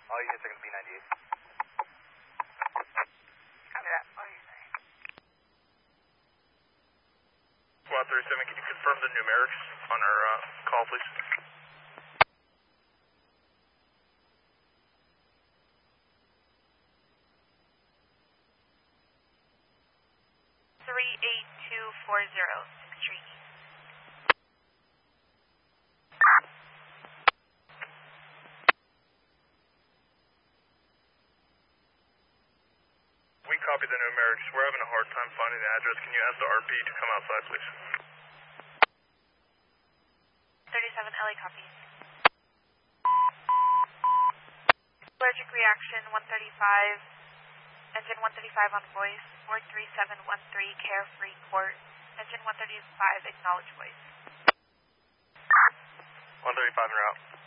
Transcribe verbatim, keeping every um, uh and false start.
All units are going to be ninety-eight. Copy that. All units. Squad thirty-seven, can you confirm the numerics on our uh, call, please? three eight two four zero, sixth Street. We copy the numerics. We're having a hard time finding the address. Can you ask the R P to come outside, please? thirty-seven L A copies. Allergic reaction one thirty-five, engine one thirty-five on voice, four three seven one three, Carefree Court, engine one thirty-five, acknowledge voice. one thirty-five en route.